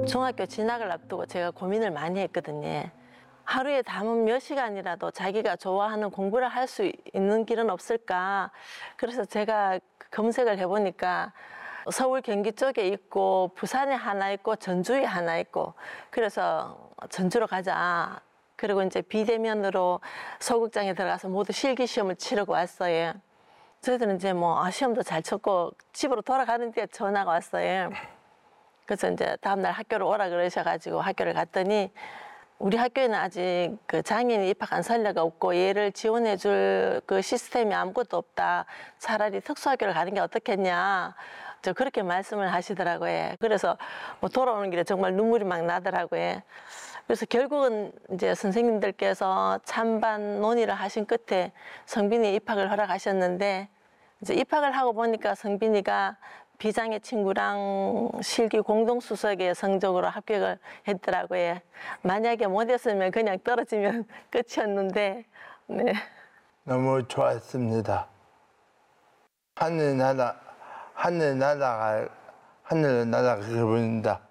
중학교 진학을 앞두고 제가 고민을 많이 했거든요. 하루에 담은 몇 시간이라도 자기가 좋아하는 공부를 할 수 있는 길은 없을까. 그래서 제가 검색을 해보니까 서울 경기 쪽에 있고 부산에 하나 있고 전주에 하나 있고, 그래서 전주로 가자. 그리고 이제 비대면으로 소극장에 들어가서 모두 실기 시험을 치르고 왔어요. 저희들은 이제 뭐 시험도 잘 쳤고 집으로 돌아가는데 전화가 왔어요. 그래서 이제 다음날 학교를 오라 그러셔가지고 학교를 갔더니, 우리 학교에는 아직 그 장애인 입학한 선례가 없고 얘를 지원해줄 그 시스템이 아무것도 없다. 차라리 특수학교를 가는 게 어떻겠냐. 저 그렇게 말씀을 하시더라고요. 그래서 뭐 돌아오는 길에 정말 눈물이 막 나더라고요. 그래서 결국은 이제 선생님들께서 찬반 논의를 하신 끝에 성빈이 입학을 허락하셨는데, 이제 입학을 하고 보니까 성빈이가 비장애 친구랑 실기 공동수석의 성적으로 합격을 했더라고요. 만약에 못했으면 그냥 떨어지면 끝이었는데, 네. 너무 좋았습니다. 하늘나라 그분다.